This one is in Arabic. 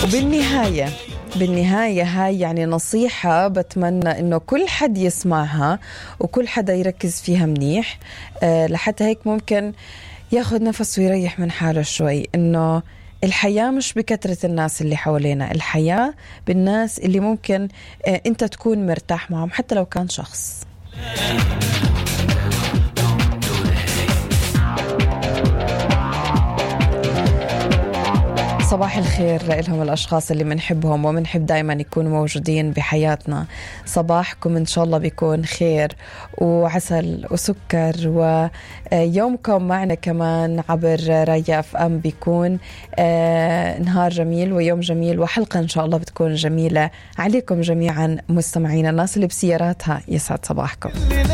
بالنهاية هاي يعني نصيحة بتمنى إنه كل حد يسمعها وكل حدا يركز فيها منيح، لحتى هيك ممكن ياخد نفس ويريح من حاله شوي. إنه الحياة مش بكثرة الناس اللي حوالينا، الحياة بالناس اللي ممكن أنت تكون مرتاح معهم حتى لو كان شخص. صباح الخير لهم الأشخاص اللي منحبهم ومنحب دايما يكونوا موجودين بحياتنا. صباحكم إن شاء الله بيكون خير وعسل وسكر، ويومكم معنا كمان عبر ريا اف ام بيكون نهار جميل ويوم جميل وحلقة إن شاء الله بتكون جميلة عليكم جميعا مستمعين. الناس اللي بسياراتها يسعد صباحكم.